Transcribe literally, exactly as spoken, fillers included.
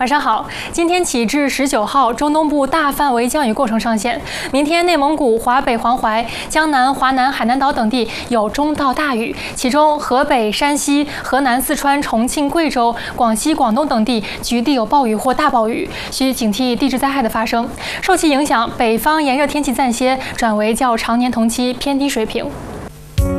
晚上好，今天起至十九号，中东部大范围降雨过程上线。明天内蒙古、华北、黄淮、江南、华南、海南岛等地有中到大雨，其中河北、山西、河南、四川、重庆、贵州、广西、广东等地局地有暴雨或大暴雨，需警惕地质灾害的发生。受其影响，北方炎热天气暂歇，转为较常年同期偏低水平。